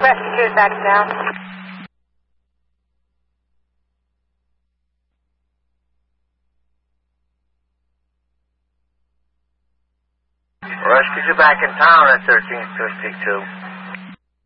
Rescue 2 back down. Rescue 2 back in town at 1352.